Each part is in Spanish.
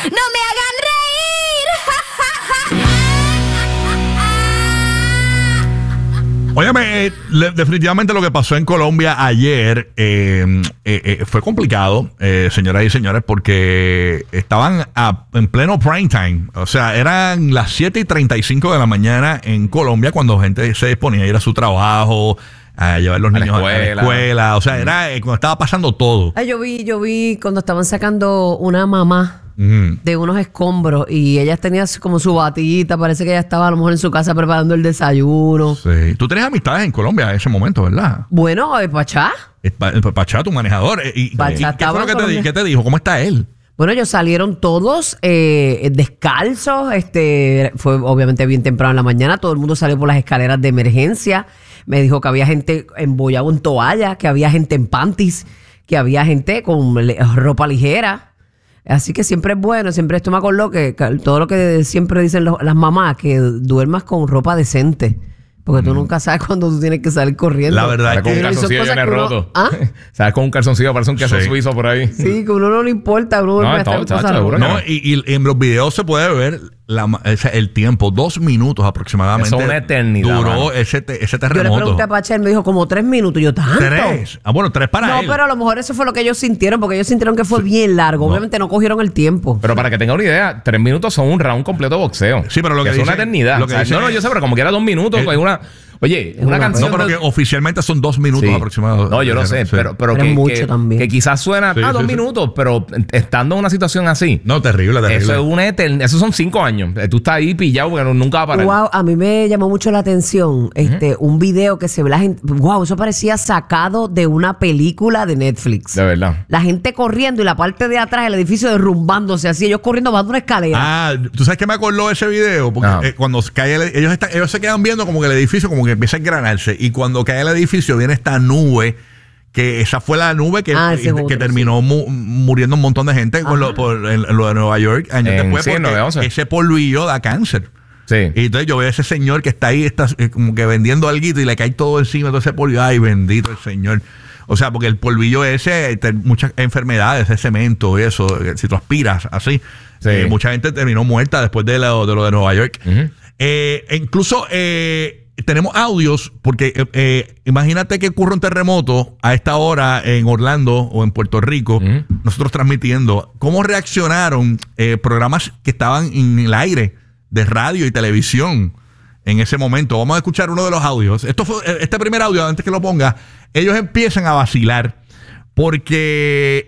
No me hagan reír. Óyeme, definitivamente lo que pasó en Colombia ayer fue complicado, señoras y señores, porque estaban en pleno prime time. O sea, eran las 7:35 de la mañana en Colombia cuando gente se disponía a ir a su trabajo, a llevar los niños a la escuela. O sea, era cuando estaba pasando todo. Ay, yo vi cuando estaban sacando una mamá de unos escombros y ella tenía como su batita, parece que ella estaba a lo mejor en su casa preparando el desayuno. Sí. Tú tenías amistades en Colombia en ese momento, ¿verdad? Bueno, Pachá. Pachá, tu manejador. Pachá ¿Qué fue lo que te dijo? ¿Qué te dijo? ¿Cómo está él? Bueno, ellos salieron todos descalzos. Fue obviamente bien temprano en la mañana. Todo el mundo salió por las escaleras de emergencia. Me dijo que había gente embollado en toalla, que había gente en panties, que había gente con ropa ligera. Así que siempre es bueno, siempre esto me acordó que todo lo que siempre dicen las mamás, que duermas con ropa decente. Porque tú nunca sabes cuándo tú tienes que salir corriendo. La verdad es que con un calzoncillo lleno roto. ¿Ah? ¿Sabes? Con un calzoncillo parece un queso suizo por ahí. Sí, que uno no le importa. Uno No, seguro. No, y en los videos se puede ver el tiempo, 2 minutos aproximadamente. Eso es una eternidad. Duró ese terremoto. Yo le pregunté a Pacha, él me dijo como 3 minutos. Yo, ¿tanto? 3. Ah, bueno, 3 para él. No, pero a lo mejor eso fue lo que ellos sintieron, porque ellos sintieron que fue bien largo. Obviamente no cogieron el tiempo. Pero para que tengan una idea, 3 minutos son un round completo de boxeo. Sí, pero lo que es una eternidad. Lo que dice, yo sé, pero como que era 2 minutos, pues Oye, una canción. No, pero que oficialmente son 2 minutos aproximadamente. No, yo lo sé, pero que quizás suena 2 minutos, pero estando en una situación así. No, terrible. Eso es una eternidad. Esos son 5 años. Tú estás ahí pillado porque nunca va a parar. Wow, a mí me llamó mucho la atención un video que se ve la gente. Wow, eso parecía sacado de una película de Netflix. De verdad. La gente corriendo y la parte de atrás del edificio derrumbándose así, ellos corriendo bajando una escalera. Ah, ¿tú sabes qué me acordó de ese video? Porque cuando cae ellos se quedan viendo como que el edificio como que empieza a engranarse, y cuando cae el edificio viene esta nube, que esa fue la nube que terminó muriendo un montón de gente con lo de Nueva York años después, porque ese polvillo da cáncer. Sí. Y entonces yo veo a ese señor que está ahí, como que vendiendo alguito, y le cae todo encima, todo ese polvillo. Ay, bendito el Señor. O sea, porque el polvillo ese, muchas enfermedades, ese cemento y eso, si tú aspiras así, mucha gente terminó muerta después de lo de Nueva York. Incluso tenemos audios, porque imagínate que ocurre un terremoto a esta hora en Orlando o en Puerto Rico, nosotros transmitiendo. ¿Cómo reaccionaron programas que estaban en el aire de radio y televisión en ese momento? Vamos a escuchar uno de los audios. Este primer audio, antes que lo ponga, ellos empiezan a vacilar porque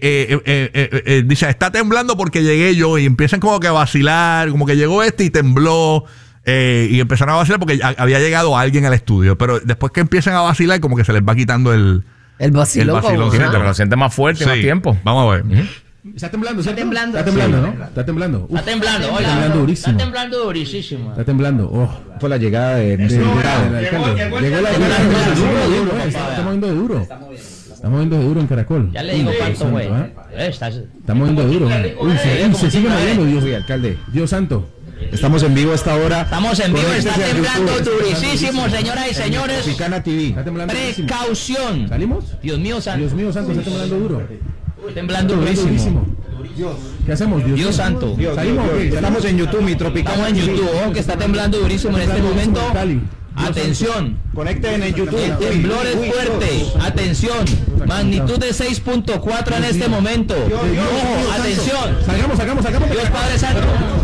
dice, está temblando porque llegué yo, y empiezan como que a vacilar, como que llegó y tembló. Y empezaron a vacilar porque había llegado alguien al estudio. Pero después que empiezan a vacilar, como que se les va quitando el vacilón. Pero lo siente más fuerte y más tiempo. Vamos a ver. Está temblando, ¿cierto? Está temblando. Está temblando, ¿no? Está temblando. Está temblando, oiga. Está temblando durísimo. Está temblando durísimo. Está temblando. Fue la llegada del alcalde. Llegó la llegada duro. Está moviendo de duro. Está moviendo de duro en Caracol. Ya le digo cuánto, güey. Está moviendo de duro. Uy, se sigue moviendo, Dios. Alcalde. Dios santo. Estamos en vivo a esta hora. Estamos en vivo, está temblando durísimo, señoras y señores. Picana TV. Está temblando durísimo. Precaución. ¿Salimos? Dios mío santo. Dios mío santo, está temblando duro. Temblando durísimo. ¿Qué hacemos? Dios santo. ¿Salimos? Estamos en YouTube, mi Tropicana. Estamos en YouTube, que está temblando durísimo en este momento. Atención. Conecten en YouTube. El temblor es fuerte. Atención. Magnitud de 6.4 en este momento. Ojo, atención. Sacamos. Dios Padre Santo.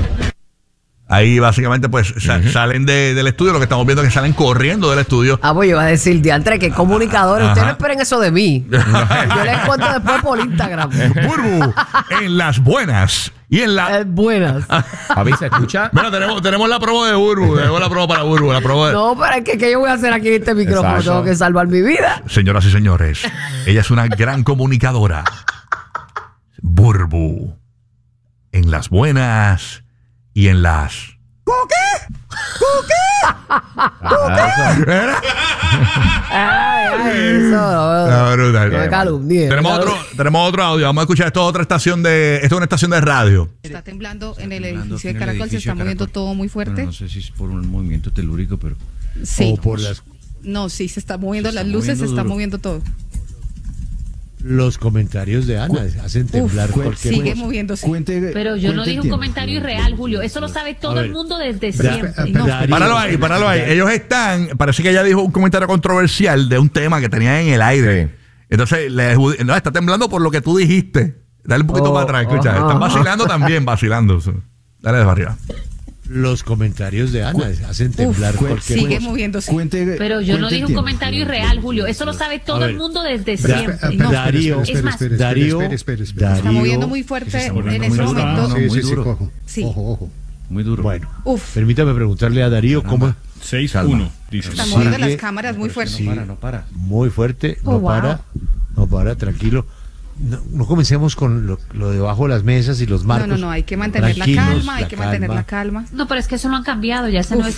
Ahí básicamente pues salen del estudio. Lo que estamos viendo es que salen corriendo del estudio. Pues yo iba a decir, diantre, que comunicadores. Ustedes no esperen eso de mí. Yo les cuento después por Instagram. Burbu, en las buenas y en las buenas. Javi, ¿se escucha? Bueno, tenemos la promo de Burbu. Tenemos la promo para Burbu. No, pero es que ¿qué yo voy a hacer aquí en este micrófono? Exacto. Tengo que salvar mi vida. Señoras y señores, ella es una gran comunicadora. Burbu, en las buenas y en las... Eso. Brutal. No me calumnie. Tenemos otro audio. Vamos a escuchar. Esto es una estación de radio. Está temblando en el edificio de Caracol, se está moviendo todo muy fuerte. Bueno, no sé si es por un movimiento telúrico, pero... Sí. O por las... No, sí, se está moviendo las luces, se está moviendo todo. Los comentarios de Ana hacen temblar cualquier sigue cosa. moviéndose. Pero yo no dije un comentario irreal, Julio. Eso lo sabe todo el mundo desde siempre. No. Páralo ahí. Ellos parece que ella dijo un comentario controversial de un tema que tenían en el aire. Entonces, está temblando por lo que tú dijiste. Dale un poquito para atrás, escucha. Están vacilando también, vacilando. Dale de arriba. Los comentarios de Ana hacen temblar cualquier sigue cosa. moviéndose. Pero yo no dije un comentario irreal, Julio. Eso lo sabe todo el mundo desde siempre. Darío, está moviendo muy fuerte en ese momento. Muy duro. Sí. Ojo. Muy duro. Bueno, permítame preguntarle a Darío cómo... 6-1, dice. Están moviendo las cámaras muy fuerte. No para. Muy fuerte, no para, tranquilo. No comencemos con lo debajo de las mesas y los marcos. No, hay que mantener la calma, hay que mantener la calma. No, pero es que eso lo han cambiado, ya ese no es